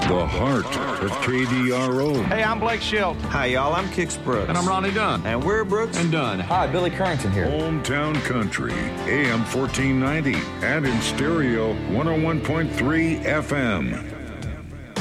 The heart of KDRO. Hey, I'm Blake Shelton. Hi, y'all. I'm Kix Brooks. And I'm Ronnie Dunn. And we're Brooks and Dunn. Hi, Billy Currington here. Hometown Country, AM 1490, and in stereo 101.3 FM.